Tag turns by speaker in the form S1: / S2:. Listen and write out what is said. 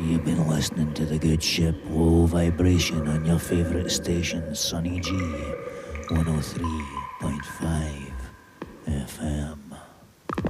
S1: You've been listening to the good ship Low Vibration on your favourite station, Sunny G 103.5 FM.